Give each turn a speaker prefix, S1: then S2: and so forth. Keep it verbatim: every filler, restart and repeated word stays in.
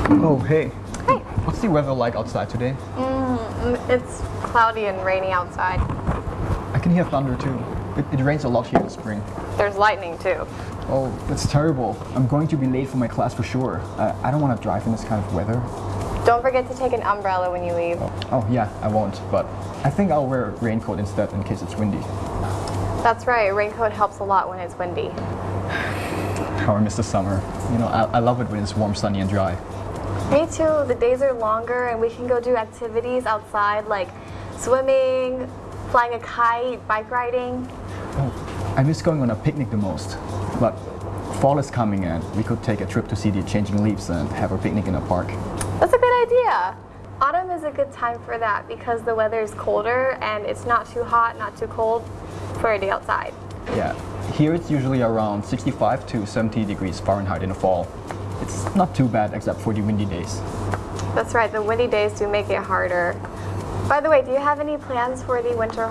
S1: Oh, hey.
S2: Hey.
S1: What's the weather like outside today?
S2: Mm, it's cloudy and rainy outside.
S1: I can hear thunder too. It, it rains a lot here in spring.
S2: There's lightning too.
S1: Oh, that's terrible. I'm going to be late for my class for sure. Uh, I don't want to drive in this kind of weather.
S2: Don't forget to take an umbrella when you leave.
S1: Oh, oh yeah, I won't, but I think I'll wear a raincoat instead in case it's windy.
S2: That's right, a raincoat helps a lot when it's windy.
S1: How I miss the summer. You know, I, I love it when it's warm, sunny, and dry.
S2: Me too. The days are longer and we can go do activities outside like swimming, flying a kite, bike riding.
S1: Oh, I miss going on a picnic the most. But fall is coming and we could take a trip to see the changing leaves and have a picnic in a park.
S2: That's a good idea. Autumn is a good time for that because the weather is colder and it's not too hot, not too cold for a day outside.
S1: Yeah, here it's usually around sixty-five to seventy degrees Fahrenheit in the fall. It's not too bad except for the windy days.
S2: That's right, the windy days do make it harder. By the way, do you have any plans for the winter